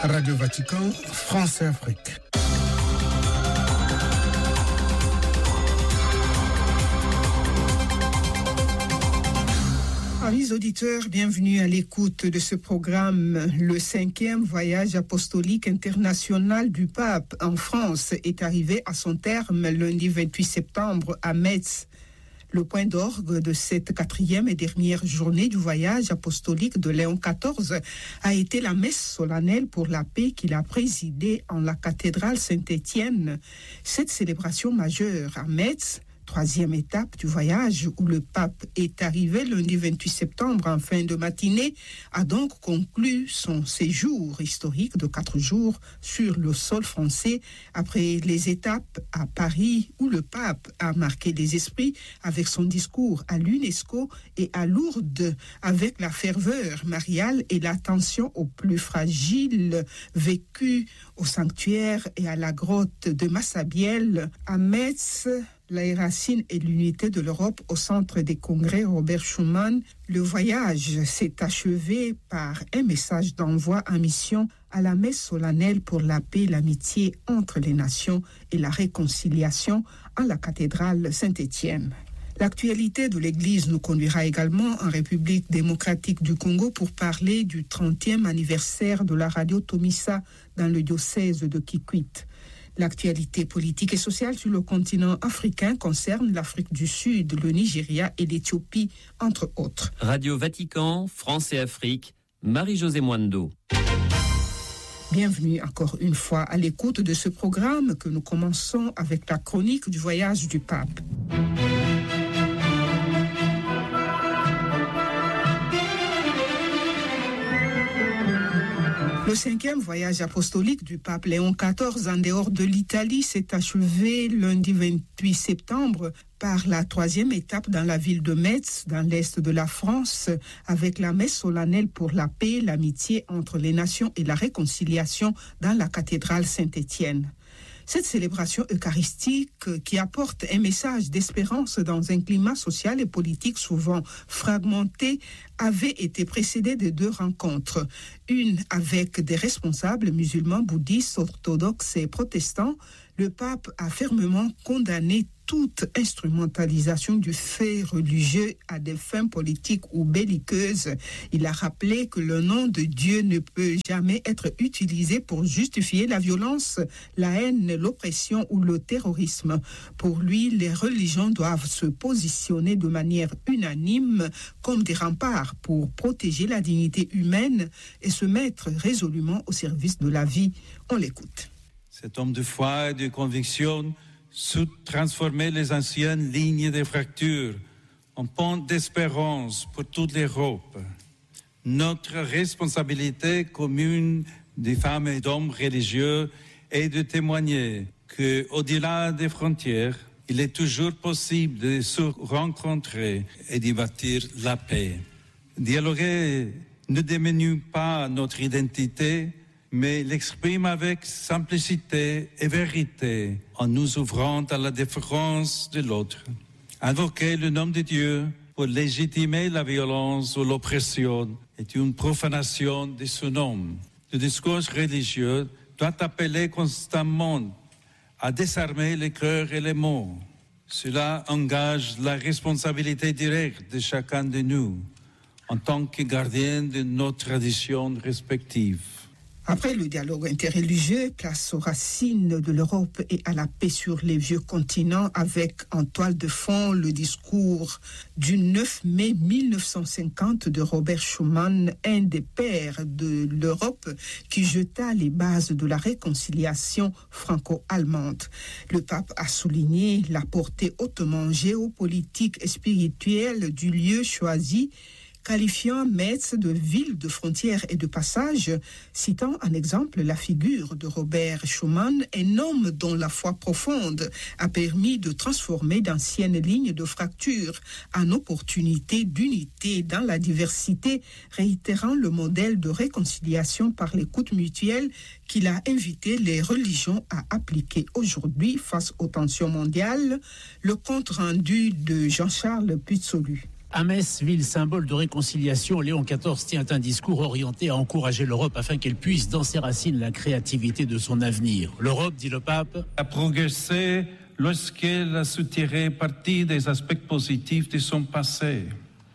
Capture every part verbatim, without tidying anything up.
Radio Vatican, France et Afrique. Amis auditeurs, bienvenue à l'écoute de ce programme. Le cinquième voyage apostolique international du pape en France est arrivé à son terme lundi vingt-huit septembre à Metz. Le point d'orgue de cette quatrième et dernière journée du voyage apostolique de Léon quatorze a été la messe solennelle pour la paix qu'il a présidée en la cathédrale Saint-Étienne. Cette célébration majeure à Metz, troisième étape du voyage où le pape est arrivé lundi vingt-huit septembre en fin de matinée, a donc conclu son séjour historique de quatre jours sur le sol français après les étapes à Paris où le pape a marqué les esprits avec son discours à l'UNESCO et à Lourdes avec la ferveur mariale et l'attention aux plus fragiles vécus au sanctuaire et à la grotte de Massabielle. À Metz, la racine et l'unité de l'Europe au centre des congrès Robert Schuman. Le voyage s'est achevé par un message d'envoi en mission à la messe solennelle pour la paix, l'amitié entre les nations et la réconciliation en la cathédrale Saint-Étienne. L'actualité de l'Église nous conduira également en République démocratique du Congo pour parler du trentième anniversaire de la radio Tomisa dans le diocèse de Kikwit. L'actualité politique et sociale sur le continent africain concerne l'Afrique du Sud, le Nigeria et l'Éthiopie, entre autres. Radio Vatican, France et Afrique, Marie-Josée Mwando. Bienvenue encore une fois à l'écoute de ce programme que nous commençons avec la chronique du voyage du pape. Le cinquième voyage apostolique du pape Léon quatorze en dehors de l'Italie s'est achevé lundi vingt-huit septembre par la troisième étape dans la ville de Metz, dans l'est de la France, avec la messe solennelle pour la paix, l'amitié entre les nations et la réconciliation dans la cathédrale Saint-Étienne. Cette célébration eucharistique qui apporte un message d'espérance dans un climat social et politique souvent fragmenté avait été précédée de deux rencontres. Une avec des responsables musulmans, bouddhistes, orthodoxes et protestants. Le pape a fermement condamné toute instrumentalisation du fait religieux à des fins politiques ou belliqueuses. Il a rappelé que le nom de Dieu ne peut jamais être utilisé pour justifier la violence, la haine, l'oppression ou le terrorisme. Pour lui, les religions doivent se positionner de manière unanime comme des remparts pour protéger la dignité humaine et se mettre résolument au service de la vie. On l'écoute. Cet homme de foi et de conviction sous transformer les anciennes lignes de fracture en pont d'espérance pour toute l'Europe. Notre responsabilité commune des femmes et d'hommes religieux est de témoigner qu'au-delà des frontières, il est toujours possible de se rencontrer et d'y bâtir la paix. Dialoguer ne diminue pas notre identité, mais l'exprime avec simplicité et vérité en nous ouvrant à la différence de l'autre. Invoquer le nom de Dieu pour légitimer la violence ou l'oppression est une profanation de son nom. Le discours religieux doit appeler constamment à désarmer les cœurs et les mots. Cela engage la responsabilité directe de chacun de nous en tant que gardien de nos traditions respectives. Après le dialogue interreligieux, place aux racines de l'Europe et à la paix sur les vieux continents avec en toile de fond le discours du neuf mai mille neuf cent cinquante de Robert Schuman, un des pères de l'Europe qui jeta les bases de la réconciliation franco-allemande. Le pape a souligné la portée hautement géopolitique et spirituelle du lieu choisi, qualifiant Metz de ville de frontières et de passage, citant en exemple la figure de Robert Schuman, un homme dont la foi profonde a permis de transformer d'anciennes lignes de fracture en opportunités d'unité dans la diversité, réitérant le modèle de réconciliation par l'écoute mutuelle qu'il a invité les religions à appliquer aujourd'hui face aux tensions mondiales. Le compte rendu de Jean-Charles Putsolu. À Metz, ville symbole de réconciliation, Léon quatorze tient un discours orienté à encourager l'Europe afin qu'elle puisse, dans ses racines, la créativité de son avenir. L'Europe, dit le pape, a progressé lorsqu'elle a su tirer parti des aspects positifs de son passé.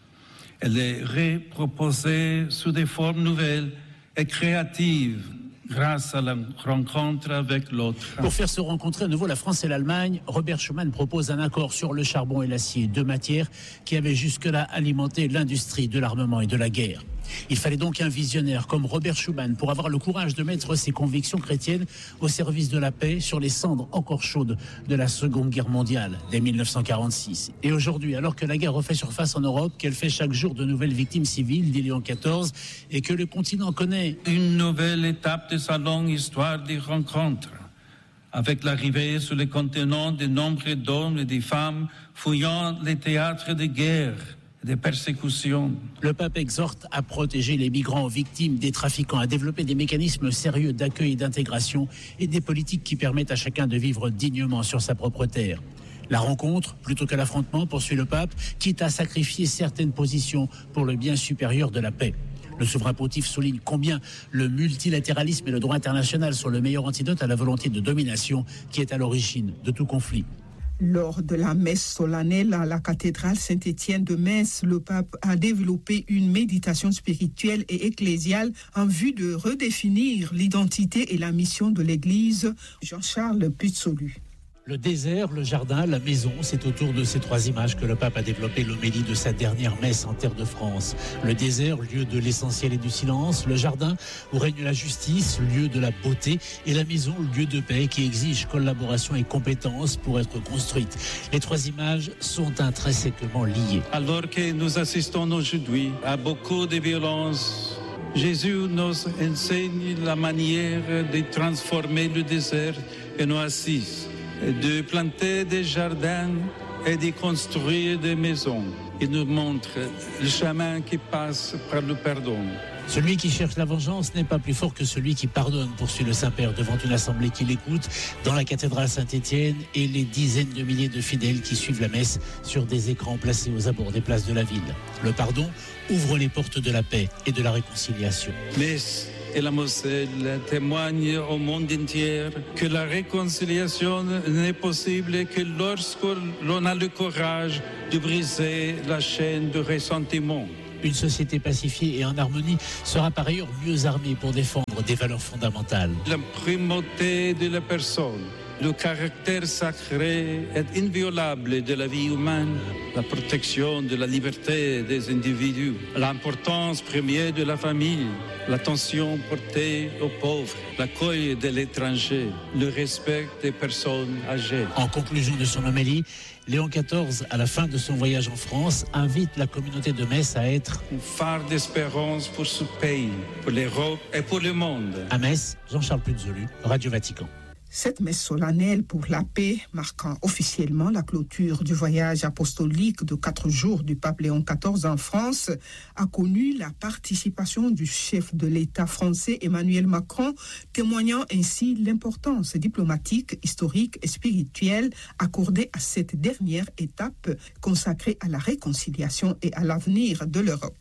Elle est reproposée sous des formes nouvelles et créatives grâce à la rencontre avec l'autre. Pour faire se rencontrer à nouveau la France et l'Allemagne, Robert Schuman propose un accord sur le charbon et l'acier, deux matières qui avaient jusque-là alimenté l'industrie de l'armement et de la guerre. Il fallait donc un visionnaire comme Robert Schuman pour avoir le courage de mettre ses convictions chrétiennes au service de la paix sur les cendres encore chaudes de la Seconde Guerre mondiale dès mille neuf cent quarante-six. Et aujourd'hui, alors que la guerre refait surface en Europe, qu'elle fait chaque jour de nouvelles victimes civiles, dit Léon quatorze, et que le continent connaît une nouvelle étape de sa longue histoire de rencontres, avec l'arrivée sur le continent de nombreux d'hommes et de femmes fouillant les théâtres de guerre, des persécutions. Le pape exhorte à protéger les migrants victimes des trafiquants, à développer des mécanismes sérieux d'accueil et d'intégration et des politiques qui permettent à chacun de vivre dignement sur sa propre terre. La rencontre, plutôt que l'affrontement, poursuit le pape, quitte à sacrifier certaines positions pour le bien supérieur de la paix. Le souverain pontife souligne combien le multilatéralisme et le droit international sont le meilleur antidote à la volonté de domination qui est à l'origine de tout conflit. Lors de la messe solennelle à la cathédrale Saint-Étienne de Metz, le pape a développé une méditation spirituelle et ecclésiale en vue de redéfinir l'identité et la mission de l'Église. Jean-Charles Putsolu. Le désert, le jardin, la maison, c'est autour de ces trois images que le pape a développé l'homélie de sa dernière messe en terre de France. Le désert, lieu de l'essentiel et du silence. Le jardin, où règne la justice, lieu de la beauté. Et la maison, lieu de paix qui exige collaboration et compétence pour être construite. Les trois images sont intrinsèquement liées. Alors que nous assistons aujourd'hui à beaucoup de violences, Jésus nous enseigne la manière de transformer le désert en oasis, de planter des jardins et de construire des maisons. Il nous montre le chemin qui passe par le pardon. Celui qui cherche la vengeance n'est pas plus fort que celui qui pardonne, poursuit le Saint-Père devant une assemblée qui l'écoute dans la cathédrale Saint-Étienne et les dizaines de milliers de fidèles qui suivent la messe sur des écrans placés aux abords des places de la ville. Le pardon ouvre les portes de la paix et de la réconciliation. Metz et la Moselle témoignent au monde entier que la réconciliation n'est possible que lorsque l'on a le courage de briser la chaîne de ressentiment. Une société pacifiée et en harmonie sera par ailleurs mieux armée pour défendre des valeurs fondamentales. La primauté de la personne, le caractère sacré et inviolable de la vie humaine, la protection de la liberté des individus, l'importance première de la famille, l'attention portée aux pauvres, l'accueil de l'étranger, le respect des personnes âgées. En conclusion de son homélie, Léon quatorze, à la fin de son voyage en France, invite la communauté de Metz à être un phare d'espérance pour ce pays, pour l'Europe et pour le monde. À Metz, Jean-Charles Putzolu, Radio Vatican. Cette messe solennelle pour la paix, marquant officiellement la clôture du voyage apostolique de quatre jours du pape Léon quatorze en France, a connu la participation du chef de l'État français Emmanuel Macron, témoignant ainsi l'importance diplomatique, historique et spirituelle accordée à cette dernière étape consacrée à la réconciliation et à l'avenir de l'Europe.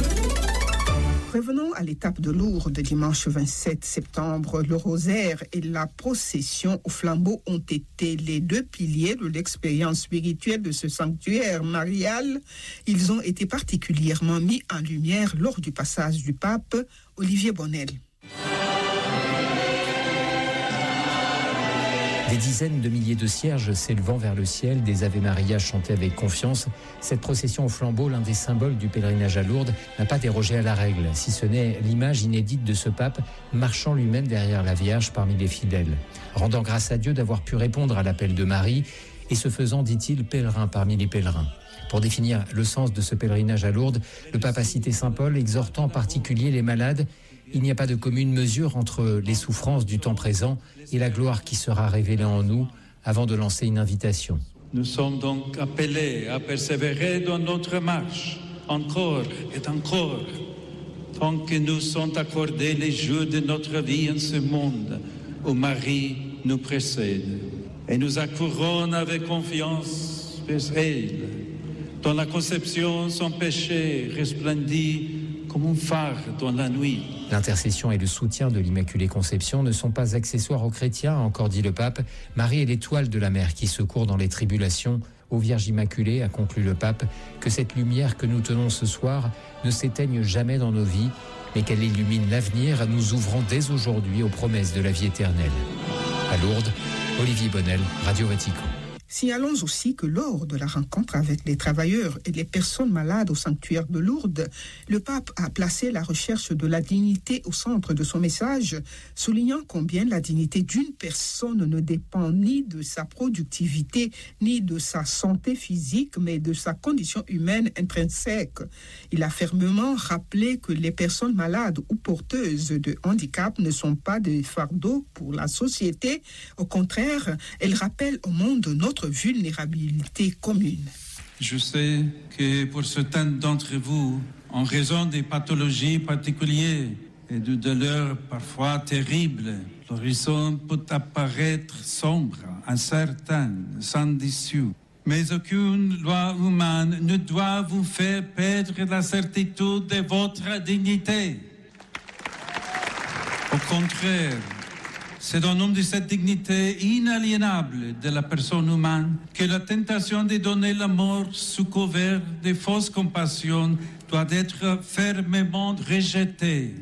Revenons à l'étape de Lourdes, dimanche vingt-sept septembre. Le rosaire et la procession au flambeau ont été les deux piliers de l'expérience spirituelle de ce sanctuaire marial. Ils ont été particulièrement mis en lumière lors du passage du pape Olivier Bonnel. Des dizaines de milliers de cierges s'élevant vers le ciel, des Ave Maria chantés avec confiance, cette procession au flambeau, l'un des symboles du pèlerinage à Lourdes, n'a pas dérogé à la règle, si ce n'est l'image inédite de ce pape marchant lui-même derrière la Vierge parmi les fidèles, rendant grâce à Dieu d'avoir pu répondre à l'appel de Marie et se faisant, dit-il, pèlerin parmi les pèlerins. Pour définir le sens de ce pèlerinage à Lourdes, le pape a cité saint Paul, exhortant en particulier les malades. Il n'y a pas de commune mesure entre les souffrances du temps présent et la gloire qui sera révélée en nous, avant de lancer une invitation. Nous sommes donc appelés à persévérer dans notre marche, encore et encore, tant que nous sont accordés les jours de notre vie en ce monde où Marie nous précède. Et nous accourons avec confiance vers elle, Dans la conception, son péché resplendit comme un phare dans la nuit. L'intercession et le soutien de l'Immaculée Conception ne sont pas accessoires aux chrétiens, a encore dit le pape. Marie est l'étoile de la mer qui secourt dans les tribulations. Ô Vierge Immaculée, a conclu le pape, que cette lumière que nous tenons ce soir ne s'éteigne jamais dans nos vies, mais qu'elle illumine l'avenir, nous ouvrant dès aujourd'hui aux promesses de la vie éternelle. À Lourdes, Olivier Bonnel, Radio Vatican. Signalons aussi que lors de la rencontre avec les travailleurs et les personnes malades au sanctuaire de Lourdes, le pape a placé la recherche de la dignité au centre de son message, soulignant combien la dignité d'une personne ne dépend ni de sa productivité, ni de sa santé physique, mais de sa condition humaine intrinsèque. Il a fermement rappelé que les personnes malades ou porteuses de handicap ne sont pas des fardeaux pour la société. Au contraire, elles rappellent au monde notre vulnérabilité commune. Je sais que pour certains d'entre vous, en raison des pathologies particulières et de douleurs parfois terribles, l'horizon peut apparaître sombre, incertain, sans issue. Mais aucune loi humaine ne doit vous faire perdre la certitude de votre dignité. Au contraire, c'est au nom de cette dignité inaliénable de la personne humaine que la tentation de donner la mort sous couvert de fausses compassions doit être fermement rejetée.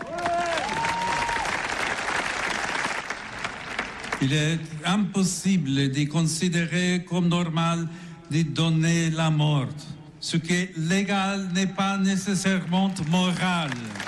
Il est impossible de considérer comme normal de donner la mort. Ce qui est légal n'est pas nécessairement moral.